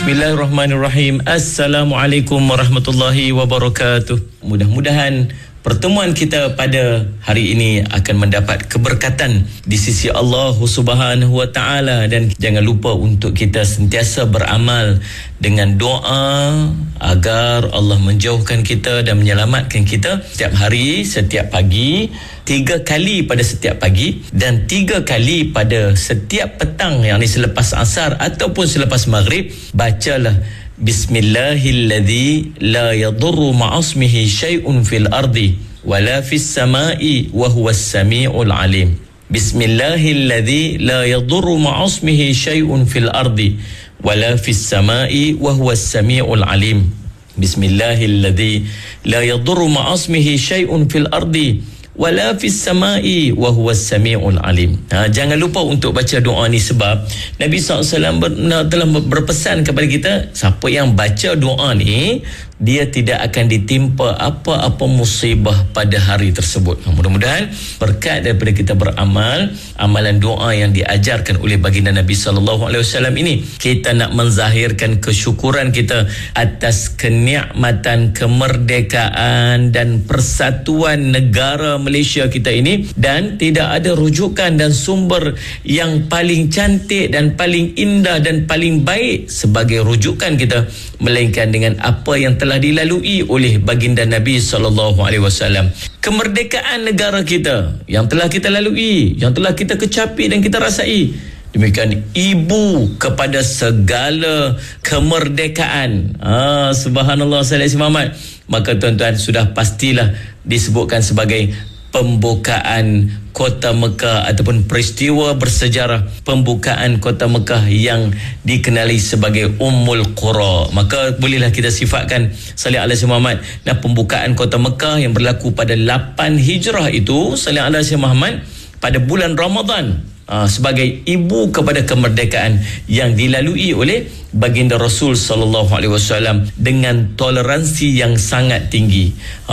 Bismillahirrahmanirrahim. Assalamualaikum warahmatullahi wabarakatuh. Mudah-mudahan pertemuan kita pada hari ini akan mendapat keberkatan di sisi Allah Subhanahu wa taala, dan jangan lupa untuk kita sentiasa beramal dengan doa agar Allah menjauhkan kita dan menyelamatkan kita setiap hari, setiap pagi, 3 kali pada setiap pagi dan 3 kali pada setiap petang, yakni selepas asar ataupun selepas maghrib. Bacalah Bismillahilladzi la yadurru ma'asmihi syai'un fil ardi wala fis sama'i wa huwas sami'ul alim. Bismillahilladzi la yadurru ma'asmihi syai'un fil ardi wala fis sama'i wa huwas sami'ul alim. Bismillahilladzi la yadurru ma'asmihi syai'un fil ardi wala fis sama'i wa huwas sami'ul alim. Jangan lupa untuk baca doa ni, sebab Nabi SAW telah berpesan kepada kita, siapa yang baca doa ni, dia tidak akan ditimpa apa-apa musibah pada hari tersebut. Mudah-mudahan berkat daripada kita beramal amalan doa yang diajarkan oleh baginda Nabi SAW ini, kita nak menzahirkan kesyukuran kita atas kenikmatan kemerdekaan dan persatuan negara Malaysia kita ini, dan tidak ada rujukan dan sumber yang paling cantik dan paling indah dan paling baik sebagai rujukan kita melainkan dengan apa yang telah dilalui oleh baginda Nabi SAW. Kemerdekaan negara kita yang telah kita lalui, yang telah kita kecapi dan kita rasai, demikian ibu kepada segala kemerdekaan. Subhanallah, Sayyidina Muhammad. Maka tuan-tuan, sudah pastilah disebutkan sebagai pembukaan Kota Mekah ataupun peristiwa bersejarah pembukaan Kota Mekah yang dikenali sebagai Ummul Qura. Maka bolehlah kita sifatkan salih alaihi Muhammad, dan pembukaan Kota Mekah yang berlaku pada 8 Hijrah itu, salih alaihi Muhammad, pada bulan Ramadan, sebagai ibu kepada kemerdekaan yang dilalui oleh baginda Rasul SAW dengan toleransi yang sangat tinggi.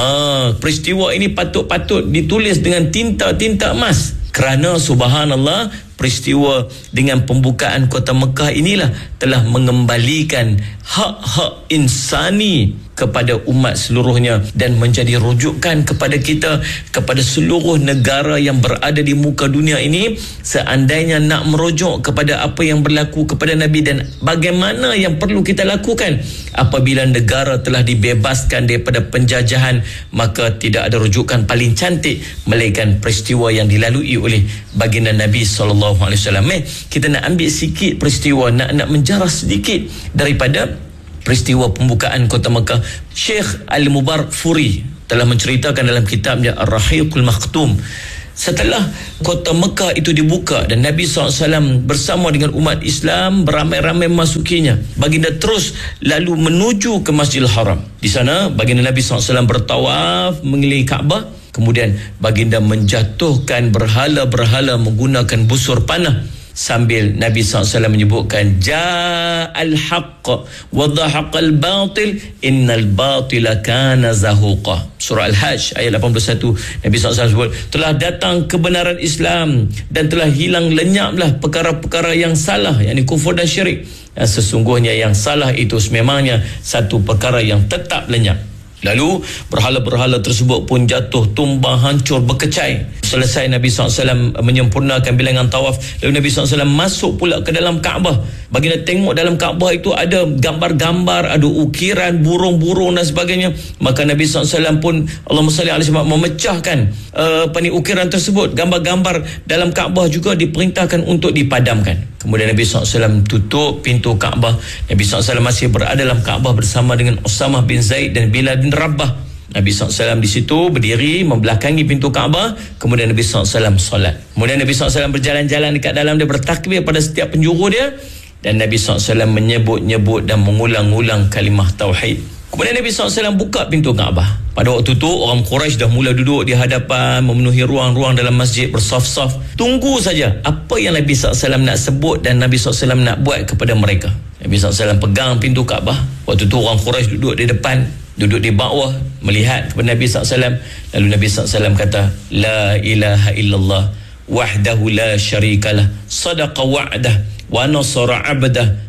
Peristiwa ini patut ditulis dengan tinta emas, kerana subhanallah, peristiwa dengan pembukaan Kota Mekah inilah telah mengembalikan hak-hak insani kepada umat seluruhnya dan menjadi rujukan kepada kita, kepada seluruh negara yang berada di muka dunia ini, seandainya nak merujuk kepada apa yang berlaku kepada Nabi dan bagaimana yang perlu kita lakukan apabila negara telah dibebaskan daripada penjajahan. Maka tidak ada rujukan paling cantik melainkan peristiwa yang dilalui oleh baginda Nabi SAW. Kita nak ambil sikit peristiwa, nak menjarah sedikit daripada peristiwa pembukaan Kota Mekah. Syekh Al-Mubarak Furi telah menceritakan dalam kitabnya Ar-Rahiqul Maktum, setelah Kota Mekah itu dibuka dan Nabi SAW bersama dengan umat Islam beramai-ramai memasukinya, baginda terus lalu menuju ke Masjidil Haram. Di sana baginda Nabi SAW bertawaf mengelilingi Kaabah. Kemudian baginda menjatuhkan berhala-berhala menggunakan busur panah, sambil Nabi SAW menyebutkan Ja'al haqq wa dhahaqal batil innal batila kana zahuqa. Surah Al-Hajj ayat 81, Nabi SAW sebut, telah datang kebenaran Islam dan telah hilang lenyaplah perkara-perkara yang salah, yakni kufur dan syirik. Sesungguhnya yang salah itu sememangnya satu perkara yang tetap lenyap. Lalu berhala-berhala tersebut pun jatuh, tumbang, hancur, berkecai. Selesai Nabi SAW menyempurnakan bilangan tawaf, lalu Nabi SAW masuk pula ke dalam Kaabah. Baginda tengok dalam Kaabah itu ada gambar-gambar, ada ukiran burung-burung dan sebagainya. Maka Nabi SAW pun Allahumma salli alaihi wasallam memecahkan ukiran tersebut. Gambar-gambar dalam Kaabah juga diperintahkan untuk dipadamkan. Kemudian Nabi SAW tutup pintu Kaabah. Nabi SAW masih berada dalam Kaabah bersama dengan Usamah bin Zaid dan Bilal bin Rabah. Nabi SAW di situ berdiri membelakangi pintu Kaabah. Kemudian Nabi SAW solat. Kemudian Nabi SAW berjalan-jalan dekat dalam, dia bertakbir pada setiap penjuru dia, dan Nabi SAW menyebut-nyebut dan mengulang-ulang kalimah tauhid. Kemudian Nabi SAW buka pintu Kaabah. Pada waktu itu orang Quraisy dah mula duduk di hadapan, memenuhi ruang-ruang dalam masjid bersaf-saf. Tunggu saja apa yang Nabi SAW nak sebut dan Nabi SAW nak buat kepada mereka. Nabi SAW pegang pintu Kaabah. Waktu itu orang Quraisy duduk di depan, duduk di bawah melihat kepada Nabi SAW. Lalu Nabi SAW kata, La ilaha illallah wahdahu la syarikalah, sadaqa wa'dah wa nasara abdah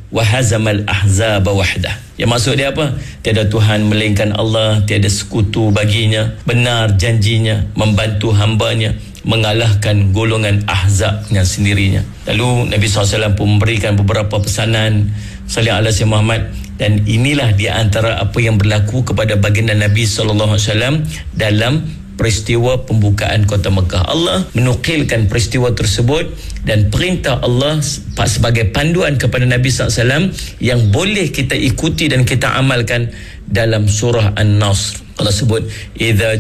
wa hazamal ahzaba wahdah. Yang maksud dia apa? Tiada Tuhan melainkan Allah, tiada sekutu baginya, benar janjinya, membantu hambanya, mengalahkan golongan ahzabnya sendirinya. Lalu Nabi SAW pun memberikan beberapa pesanan sallallahu alaihi wasallam Muhammad, dan inilah di antara apa yang berlaku kepada baginda Nabi SAW dalam peristiwa pembukaan kota Mekah. Allah menukilkan peristiwa tersebut dan perintah Allah sebagai panduan kepada Nabi SAW yang boleh kita ikuti dan kita amalkan dalam surah An-Nasr. Allah sebut, "Idza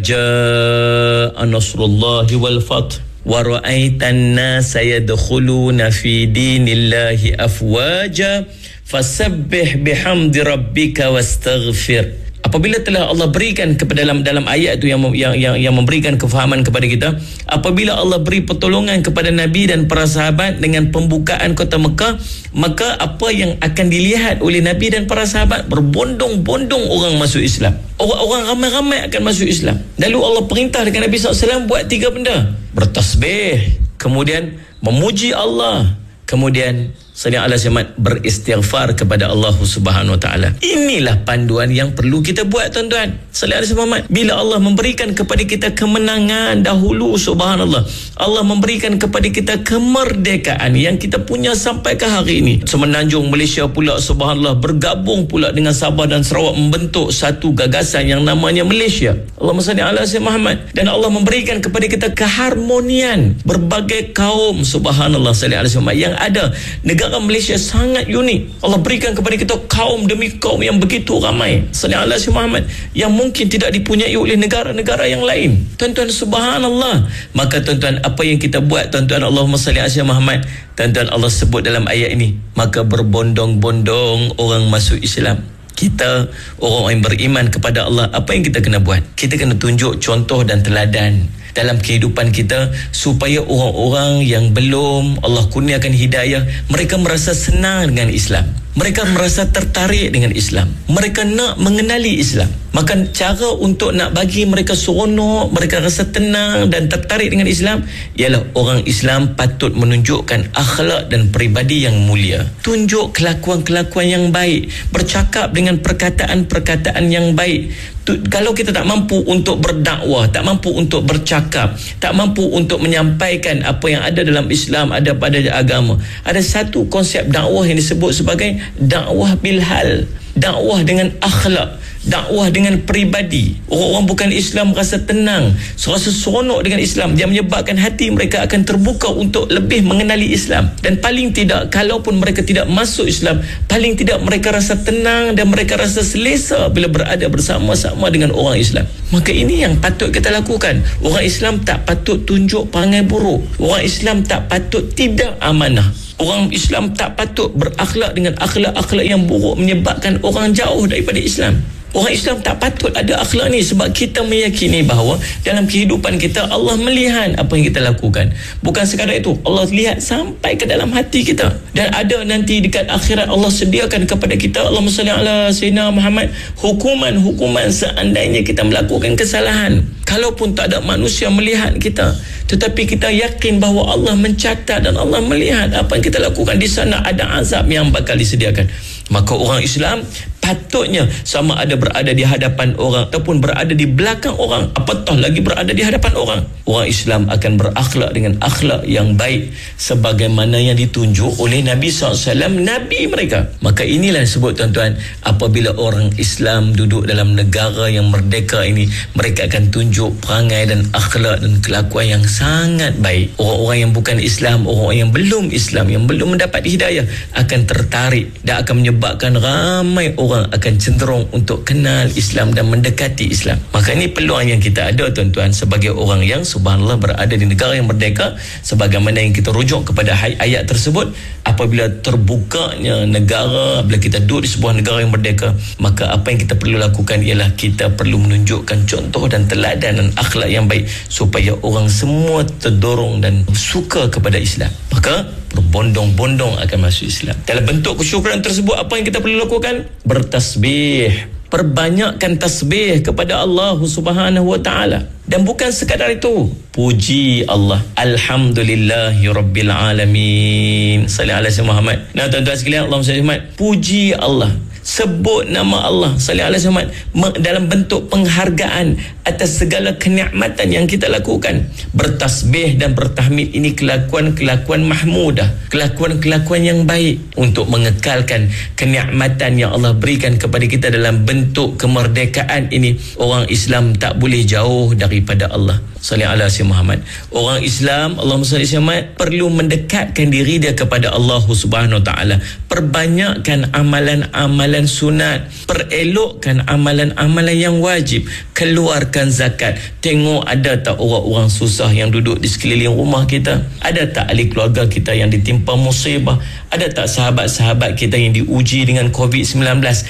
jaa nasrullahi wal fath wa ra'aitan nasa yadkhuluna fi dinillahi afwaja fasabbih bihamdi rabbika wastaghfir." Apabila telah Allah berikan kepada dalam ayat itu yang memberikan kefahaman kepada kita, apabila Allah beri pertolongan kepada Nabi dan para sahabat dengan pembukaan kota Mekah, maka apa yang akan dilihat oleh Nabi dan para sahabat? Berbondong-bondong orang masuk Islam. Orang ramai-ramai akan masuk Islam. Lalu Allah perintah dengan Nabi SAW buat 3 benda: bertasbih, kemudian memuji Allah, kemudian sallallahu alaihi wasallam beristighfar kepada Allah Subhanahu wa taala. Inilah panduan yang perlu kita buat, tuan-tuan. Sallallahu alaihi wasallam, bila Allah memberikan kepada kita kemenangan dahulu, subhanallah, Allah memberikan kepada kita kemerdekaan yang kita punya sampai ke hari ini. Semenanjung Malaysia pula, subhanallah, bergabung pula dengan Sabah dan Sarawak membentuk satu gagasan yang namanya Malaysia. Allahumma salli ala sayyidina Muhammad. Dan Allah memberikan kepada kita keharmonian berbagai kaum, subhanallah, sallallahu alaihi wasallam, yang ada. Negara Malaysia sangat unik. Allah berikan kepada kita kaum demi kaum yang begitu ramai, sallallahu alaihi wasallam, Muhammad, yang mungkin tidak dipunyai oleh negara-negara yang lain. Tuan-tuan, subhanallah. Maka tuan-tuan, apa yang kita buat, tuan-tuan, Allahumma salli ala sayyidina Muhammad, tuan-tuan, Allah sebut dalam ayat ini, maka berbondong-bondong orang masuk Islam. Kita orang yang beriman kepada Allah, apa yang kita kena buat? Kita kena tunjuk contoh dan teladan dalam kehidupan kita, supaya orang-orang yang belum Allah kurniakan hidayah, mereka merasa senang dengan Islam, mereka merasa tertarik dengan Islam, mereka nak mengenali Islam. Maka cara untuk nak bagi mereka seronok, mereka rasa tenang dan tertarik dengan Islam, ialah orang Islam patut menunjukkan akhlak dan peribadi yang mulia. Tunjuk kelakuan-kelakuan yang baik, bercakap dengan perkataan-perkataan yang baik. Kalau kita tak mampu untuk berdakwah, tak mampu untuk bercakap, tak mampu untuk menyampaikan apa yang ada dalam Islam, ada pada agama, ada satu konsep dakwah yang disebut sebagai dakwah bilhal, dakwah dengan akhlak, dakwah dengan peribadi. Orang-orang bukan Islam rasa tenang, rasa seronok dengan Islam, dia menyebabkan hati mereka akan terbuka untuk lebih mengenali Islam. Dan paling tidak, kalaupun mereka tidak masuk Islam, paling tidak mereka rasa tenang dan mereka rasa selesa bila berada bersama-sama dengan orang Islam. Maka ini yang patut kita lakukan. Orang Islam tak patut tunjuk perangai buruk. Orang Islam tak patut tidak amanah. Orang Islam tak patut berakhlak dengan akhlak-akhlak yang buruk, menyebabkan orang jauh daripada Islam. Orang Islam tak patut ada akhlak ni, sebab kita meyakini bahawa dalam kehidupan kita Allah melihat apa yang kita lakukan. Bukan sekadar itu, Allah lihat sampai ke dalam hati kita. Dan ada nanti dekat akhirat Allah sediakan kepada kita, Allahumma salli ala sayyidina Muhammad, hukuman-hukuman seandainya kita melakukan kesalahan. Kalaupun tak ada manusia melihat kita, tetapi kita yakin bahawa Allah mencatat dan Allah melihat apa yang kita lakukan. Di sana ada azab yang bakal disediakan. Maka orang Islam patutnya sama ada berada di hadapan orang ataupun berada di belakang orang, apatah lagi berada di hadapan orang. Orang Islam akan berakhlak dengan akhlak yang baik sebagaimana yang ditunjuk oleh Nabi SAW, Nabi mereka. Maka inilah disebut, tuan-tuan, apabila orang Islam duduk dalam negara yang merdeka ini, mereka akan tunjuk perangai dan akhlak dan kelakuan yang sangat baik. Orang-orang yang bukan Islam, orang-orang yang belum Islam, yang belum mendapat hidayah, akan tertarik dan akan menyebabkan ramai orang akan cenderung untuk kenal Islam dan mendekati Islam. Maka ini peluang yang kita ada, tuan-tuan, sebagai orang yang subhanallah berada di negara yang merdeka. Sebagaimana yang kita rujuk kepada ayat tersebut, apabila terbukanya negara, bila kita duduk di sebuah negara yang merdeka, maka apa yang kita perlu lakukan ialah kita perlu menunjukkan contoh dan teladan dan akhlak yang baik, supaya orang semua terdorong dan suka kepada Islam. Maka berbondong-bondong akan masuk Islam. Dalam bentuk kesyukuran tersebut, apa yang kita perlu lakukan? Bertasbih, Perbanyakkan tasbih kepada Allah Subhanahu wa taala. Dan bukan sekadar itu, puji Allah. Alhamdulillahirabbil alamin. Salli ala sayyidina Muhammad. Nah, tuan-tuan sekalian, Allahumma salli Muhammad. Puji Allah. Sebut nama Allah salli alaihi wasallam dalam bentuk penghargaan atas segala kenikmatan yang kita lakukan. Bertasbih dan bertahmid ini kelakuan-kelakuan mahmudah, kelakuan-kelakuan yang baik untuk mengekalkan kenikmatan yang Allah berikan kepada kita dalam bentuk kemerdekaan ini. Orang Islam tak boleh jauh daripada Allah. Salli ala sayyidina Muhammad. Orang Islam, Allahumma salli alaihi wasallam, perlu mendekatkan diri dia kepada Allah Subhanahu wa taala. Perbanyakkan amalan-amalan sunat, perelokkan amalan-amalan yang wajib, keluarkan zakat. Tengok ada tak orang-orang susah yang duduk di sekeliling rumah kita? Ada tak ahli keluarga kita yang ditimpa musibah? Ada tak sahabat-sahabat kita yang diuji dengan COVID-19?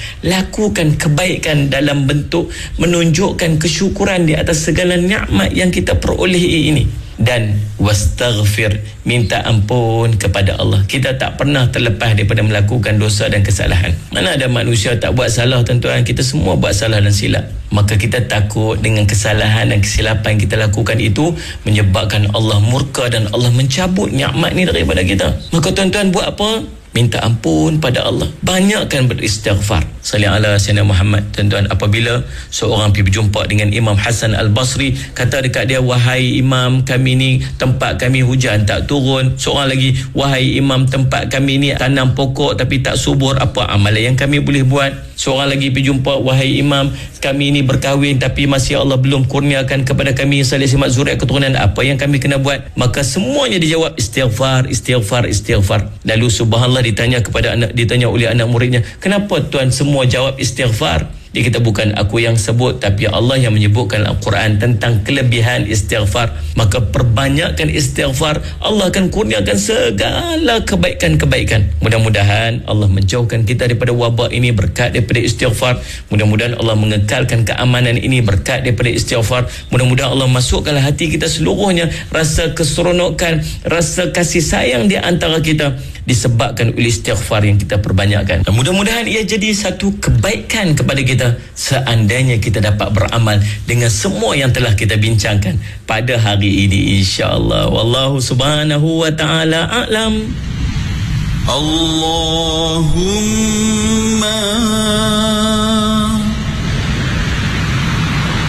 Lakukan kebaikan dalam bentuk menunjukkan kesyukuran di atas segala nikmat yang kita perolehi ini. Dan wastaghfir, minta ampun kepada Allah. Kita tak pernah terlepas daripada melakukan dosa dan kesalahan. Mana ada manusia tak buat salah, tuan-tuan? Kita semua buat salah dan silap. Maka kita takut dengan kesalahan dan kesilapan yang kita lakukan itu menyebabkan Allah murka dan Allah mencabut nikmat ni daripada kita. Maka tuan-tuan buat apa? Minta ampun pada Allah. Banyakkan beristighfar. Salli ala sayyidina Muhammad. Tuan-tuan, apabila seorang pergi berjumpa dengan Imam Hasan Al-Basri, kata dekat dia, wahai imam, kami ni tempat kami hujan tak turun. Seorang lagi, wahai imam, tempat kami ni tanam pokok tapi tak subur, apa amalan yang kami boleh buat? Seorang lagi pergi jumpa, wahai imam, kami ni berkahwin tapi masih Allah belum kurniakan kepada kami salih simat zuriat keturunan, apa yang kami kena buat? Maka semuanya dijawab istighfar, istighfar, istighfar. Lalu subhanallah ditanya oleh anak muridnya, kenapa tuan semua jawab istighfar? Dia kata, bukan aku yang sebut, tapi Allah yang menyebutkan Al-Quran tentang kelebihan istighfar. Maka perbanyakkan istighfar, Allah akan kurniakan segala kebaikan-kebaikan. Mudah-mudahan Allah menjauhkan kita daripada wabak ini berkat daripada istighfar. Mudah-mudahan Allah mengekalkan keamanan ini berkat daripada istighfar. Mudah-mudahan Allah masukkanlah hati kita seluruhnya rasa keseronokan, rasa kasih sayang di antara kita disebabkan oleh istighfar yang kita perbanyakkan. Mudah-mudahan ia jadi satu kebaikan kepada kita seandainya kita dapat beramal dengan semua yang telah kita bincangkan pada hari ini, insya-Allah. Wallahu subhanahu wa ta'ala a'lam. Allahumma